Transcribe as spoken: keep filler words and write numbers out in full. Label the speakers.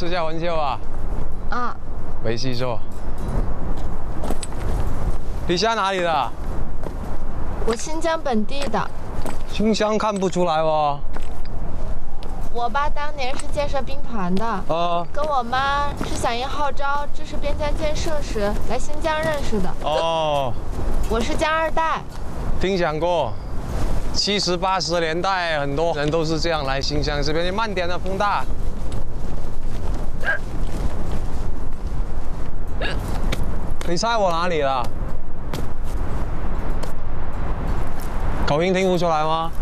Speaker 1: 吃下文秀啊？
Speaker 2: 啊，
Speaker 1: 没记错。你家哪里的？
Speaker 2: 我新疆本地的。
Speaker 1: 新疆看不出来哦。
Speaker 2: 我爸当年是建设兵团的，
Speaker 1: 呃。
Speaker 2: 跟我妈是响应号召支持边疆建设时来新疆认识的。
Speaker 1: 哦。
Speaker 2: 我是江二代。
Speaker 1: 听讲过。 七十八十年代，很多人都是这样来新疆这边。你慢点啊，风大。你猜我哪里了？口音听不出来吗？